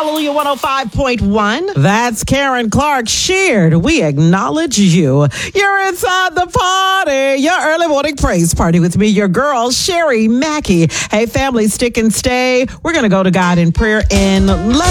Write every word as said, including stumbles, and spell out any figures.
Hallelujah one oh five point one. That's Karen Clark Sheard. We acknowledge you. You're inside the party. Your early morning praise party with me, your girl, Sherry Mackey. Hey, family, stick and stay. We're going to go to God in prayer in less